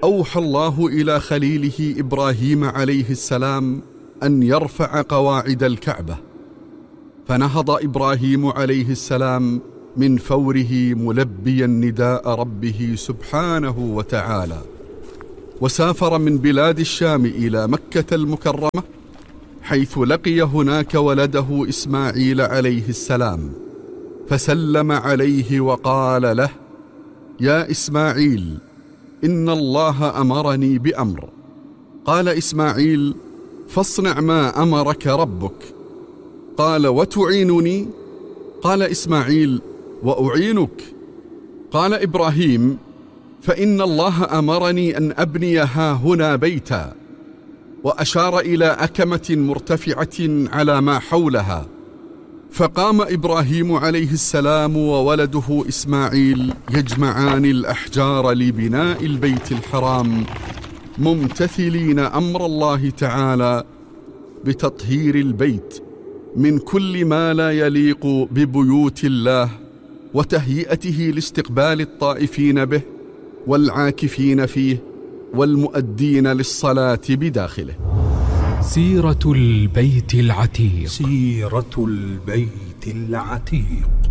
أوحى الله إلى خليله إبراهيم عليه السلام أن يرفع قواعد الكعبة، فنهض إبراهيم عليه السلام من فوره ملبيا نداء ربه سبحانه وتعالى، وسافر من بلاد الشام إلى مكة المكرمة، حيث لقي هناك ولده إسماعيل عليه السلام، فسلم عليه وقال له: يا إسماعيل، إن الله أمرني بأمر. قال إسماعيل: فاصنع ما أمرك ربك. قال: وتعينني؟ قال إسماعيل: وأعينك. قال إبراهيم: فإن الله أمرني أن أبني هاهنا بيتا، وأشار إلى أكمة مرتفعة على ما حولها، فقام إبراهيم عليه السلام وولده إسماعيل يجمعان الأحجار لبناء البيت الحرام، ممتثلين أمر الله تعالى بتطهير البيت من كل ما لا يليق ببيوت الله، وتهيئته لاستقبال الطائفين به والعاكفين فيه والمؤدين للصلاة بداخله. سيرة البيت العتيق. سيرة البيت العتيق.